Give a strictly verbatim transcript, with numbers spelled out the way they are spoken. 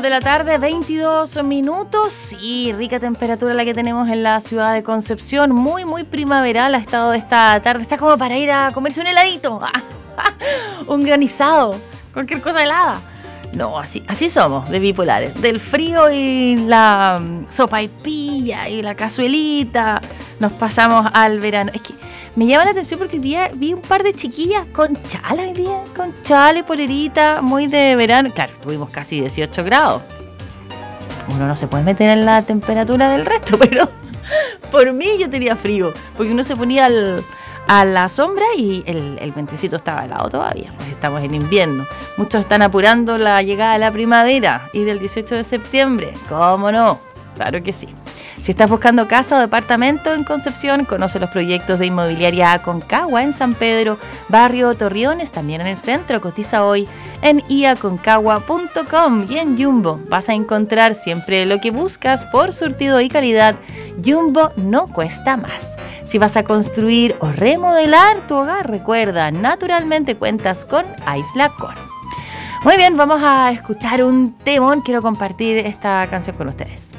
de la tarde, veintidós minutos. Sí, rica temperatura la que tenemos en la ciudad de Concepción. Muy, muy primaveral ha estado esta tarde. Está como para ir a comerse un heladito. Un granizado. Cualquier cosa helada. No, así, así somos, de bipolares. Del frío y la um, sopaipilla y la cazuelita. Nos pasamos al verano. Es que me llama la atención porque hoy día vi un par de chiquillas con chala hoy día, con chala y polerita, muy de verano. Claro, tuvimos casi dieciocho grados. Uno no se puede meter en la temperatura del resto, pero por mí yo tenía frío, porque uno se ponía al, a la sombra y el, el ventecito estaba helado todavía, pues estamos en invierno. Muchos están apurando la llegada de la primavera y del dieciocho de septiembre. ¿Cómo no? Claro que sí. Si estás buscando casa o departamento en Concepción, conoce los proyectos de Inmobiliaria Aconcagua en San Pedro, Barrio Torriones, también en el centro. Cotiza hoy en i aconcagua punto com y en Jumbo. Vas a encontrar siempre lo que buscas por surtido y calidad. Jumbo no cuesta más. Si vas a construir o remodelar tu hogar, recuerda, naturalmente cuentas con Isla Core. Muy bien, vamos a escuchar un temón. Quiero compartir esta canción con ustedes.